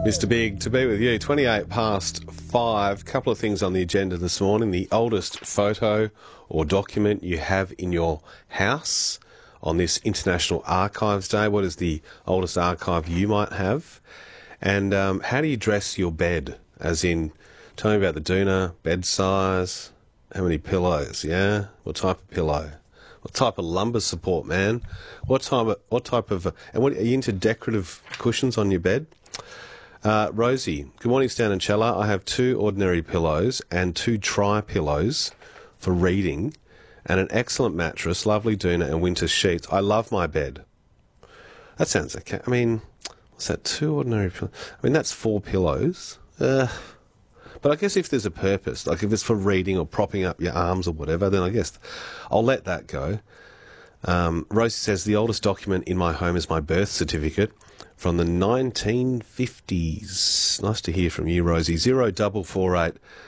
Mr. Big, to be with you. 28 past 5. Couple of things on the agenda this morning. The oldest photo or document you have in your house on this International Archives Day. What is the oldest archive you might have? And how do you dress your bed? As in, tell me about the doona, bed size, how many pillows, yeah? What type of pillow? What type of lumbar support, man? What type of, and what, are you into decorative cushions on your bed? Rosie, good morning, Stan and Chella. I have 2 ordinary pillows and 2 tri-pillows for reading and an excellent mattress, lovely doona and winter sheets. I love my bed. That sounds okay. I mean, what's that, 2 ordinary pillows? I mean, that's 4 pillows. But I guess if there's a purpose, like if it's for reading or propping up your arms or whatever, then I guess I'll let that go. Rosie says, the oldest document in my home is my birth certificate from the 1950s. Nice to hear from you, Rosie. 0448